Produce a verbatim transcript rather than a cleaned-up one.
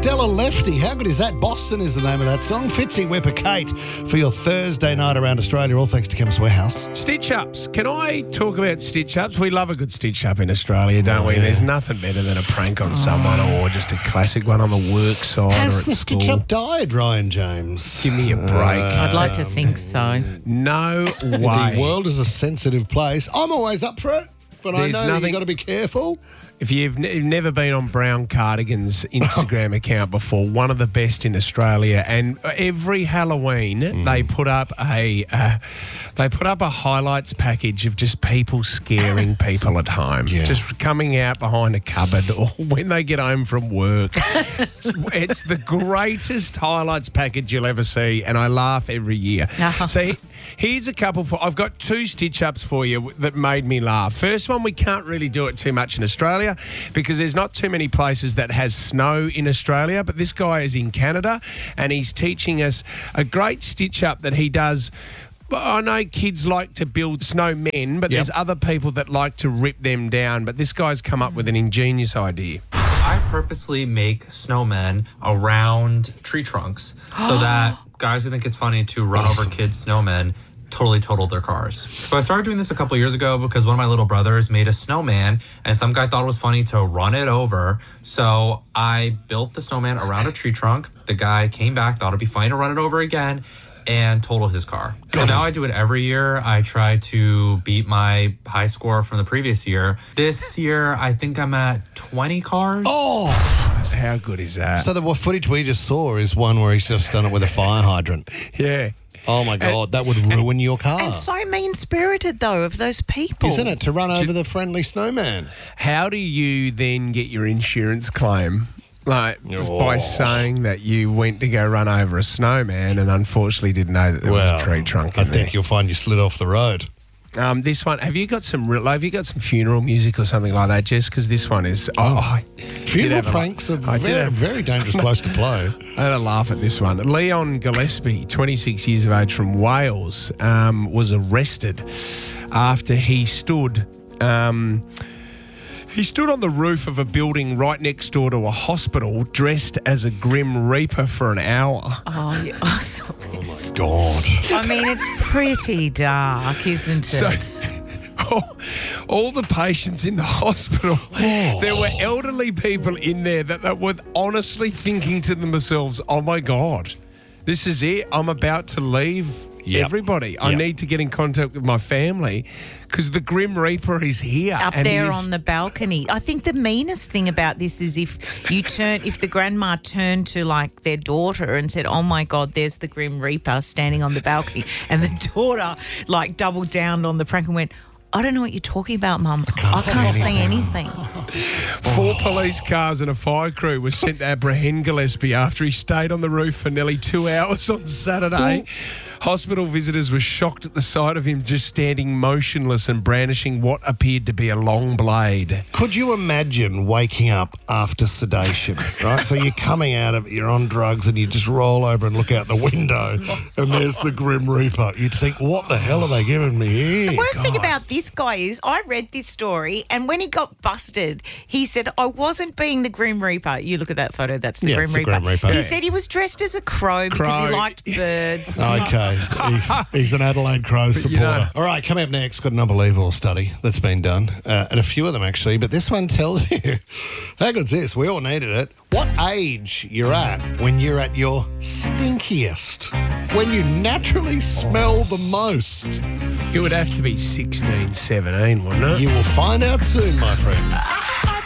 Stella Lefty. How good is that? Boston is the name of that song. Fitzy Whipper Kate for your Thursday night around Australia, all thanks to Chemist Warehouse. Stitch-ups. Can I talk about stitch-ups? We love a good stitch-up in Australia, don't Oh, we? yeah. There's nothing better than a prank on someone or just a classic one on the work side Has or at the school. stitch-up died, Ryan James? Give me a break. I'd like to think so. No The way. world is a sensitive place. I'm always up for it, but There's I know that nothing- you've got to be careful. If you've ne- never been on Brown Cardigan's Instagram account before, one of the best in Australia, and every Halloween Mm. they put up a uh, they put up a highlights package of just people scaring people at home, Yeah. just coming out behind a cupboard or when they get home from work. it's, it's the greatest highlights package you'll ever see, and I laugh every year. Uh-huh. So he- here's a couple for. I've got two stitch ups for you that made me laugh. First one, we can't really do it too much in Australia because there's not too many places that has snow in Australia, but this guy is in Canada and he's teaching us a great stitch up that he does. Well, I know kids like to build snowmen, but Yep. there's other people that like to rip them down. But this guy's come up with an ingenious idea. I purposely make snowmen around tree trunks so that guys who think it's funny to run over kids' snowmen totally totaled their cars. So I started doing this a couple years ago because one of my little brothers made a snowman and some guy thought it was funny to run it over. So I built the snowman around a tree trunk. The guy came back, thought it'd be funny to run it over again, and totaled his car. So now I do it every year. I try to beat my high score from the previous year. This year, I think I'm at twenty cars. Oh, How good is that? so the what footage we just saw is one where he's just done it with a fire hydrant. yeah. Oh my God, that would ruin your car. And so mean-spirited, though, of those people. Isn't it, to run over the friendly snowman? How do you then get your insurance claim? Like, Oh. by saying that you went to go run over a snowman and unfortunately didn't know that there was a tree trunk I in think there. you'll find you slid off the road. Um, this one, have you got some real, have you got some funeral music or something like that, Jess? Because this one is, oh, I did Funeral have a- pranks are I did very, have- very dangerous place to play. I had a laugh at this one. Leon Gillespie, twenty-six years of age from Wales, um, was arrested after he stood... Um, He stood on the roof of a building right next door to a hospital dressed as a Grim Reaper for an hour. Oh, yeah. I saw this. God. I mean, it's pretty dark, isn't So, it? all, all the patients in the hospital, there were elderly people in there that, that were honestly thinking to themselves, oh my God, this is it. I'm about to leave Yep. everybody. I Yep. need to get in contact with my family because the Grim Reaper is here. Up and he there is- on the balcony. I think the meanest thing about this is if you turn, if the grandma turned to like their daughter and said, "Oh my God, there's the Grim Reaper standing on the balcony," and the daughter like doubled down on the prank and went, "I don't know what you're talking about, Mum. I can't, see anything." Four police cars and a fire crew were sent to apprehend Gillespie after he stayed on the roof for nearly two hours on Saturday. Hospital visitors were shocked at the sight of him just standing motionless and brandishing what appeared to be a long blade. Could you imagine waking up after sedation, right? So you're coming out of, you're on drugs and you just roll over and look out the window and there's the Grim Reaper. You'd think, what the hell are they giving me here? The worst thing God. about this guy is I read this story and when he got busted, he said, "I wasn't being the Grim Reaper." You look at that photo, that's the, Yeah, Grim, it's the Reaper. Grim Reaper. He Yeah. said he was dressed as a crow because Crow. he liked birds. Okay, he, he's an Adelaide Crows you supporter. know- All right, coming up next, got an unbelievable study that's been done, uh, and a few of them actually, but this one tells you, how good's this? We all needed it. What age you're at when you're at your stinkiest, when you naturally smell the most. It would have to be sixteen, seventeen, wouldn't it? You will find out soon, my friend.